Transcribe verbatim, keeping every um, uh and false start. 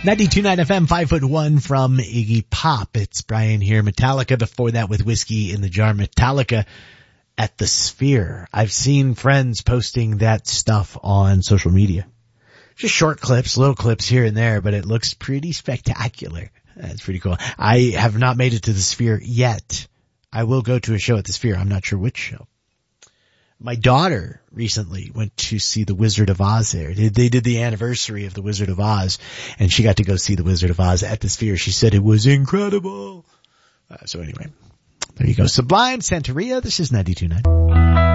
ninety-two point nine F M, five foot one from Iggy Pop. It's Brian here. Metallica before that with Whiskey in the Jar. Metallica at the Sphere. I've seen friends posting that stuff on social media. Just short clips, little clips here and there, but it looks pretty spectacular. That's pretty cool. I have not made it to the Sphere yet. I will go to a show at the Sphere. I'm not sure which show. My daughter recently went to see The Wizard of Oz there. They, they did the anniversary of The Wizard of Oz, and she got to go see The Wizard of Oz at the Sphere. She said it was incredible. Uh, so anyway, there you go. Sublime Santeria. This is ninety-two point nine.